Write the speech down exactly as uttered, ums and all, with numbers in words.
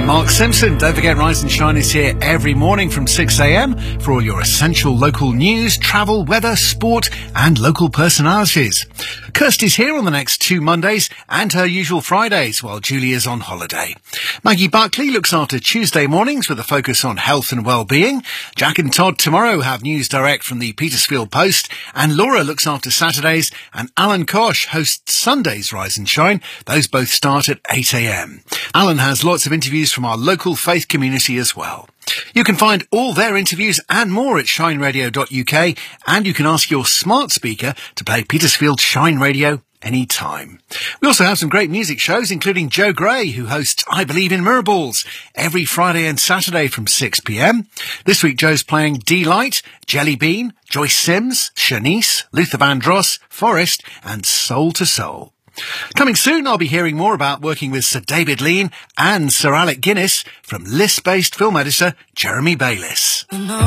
I'm Mark Simpson. Don't forget, Rise and Shine is here every morning from six a m for all your essential local news, travel, weather, sport and local personalities. Kirsty's here on the next two Mondays and her usual Fridays while Julie is on holiday. Maggie Buckley looks after Tuesday mornings with a focus on health and well-being. Jack and Todd tomorrow have news direct from the Petersfield Post, and Laura looks after Saturdays, and Alan Kosh hosts Sundays Rise and Shine. Those both start at eight a m. Alan has lots of interviews from our local faith community as well. You can find all their interviews and more at shine radio dot u k, and you can ask your smart speaker to play Petersfield Shine Radio anytime. We also have some great music shows, including Joe Gray, who hosts I Believe in Miracles every Friday and Saturday from six p m. This week Joe's playing D-Light, Jelly Bean, Joyce Sims, Shanice, Luther Vandross, Forrest and Soul to Soul. Coming soon, I'll be hearing more about working with Sir David Lean and Sir Alec Guinness from List-based film editor Jeremy Bayliss.